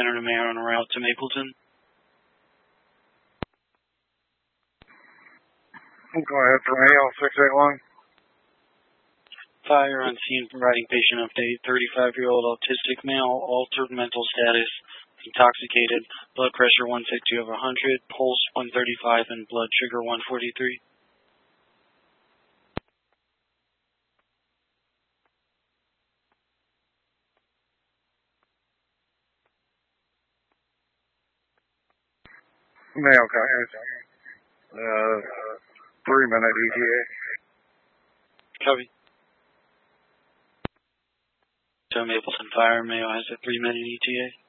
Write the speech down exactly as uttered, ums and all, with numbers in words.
Center to Mayor on route to Mapleton. Go ahead for Mayo, six eight one. Fire on scene providing patient update. thirty-five-year-old autistic male, altered mental status, intoxicated, blood pressure one sixty over one hundred, pulse one thirty-five, and blood sugar one forty-three. Mayo, uh, three minute E T A. Copy. So Mapleton Fire, Mayo has a three minute E T A.